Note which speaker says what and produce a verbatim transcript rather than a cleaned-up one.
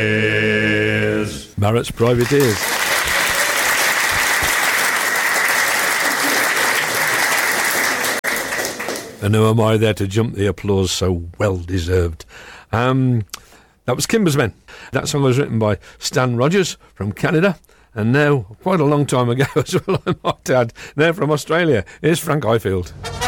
Speaker 1: Barrett's Privateers. And who am I there to jump the applause so well deserved? Um, that was Kimber's Men. That song was written by Stan Rogers from Canada, and now, quite a long time ago as well, I might add, now from Australia, here's Frank Highfield.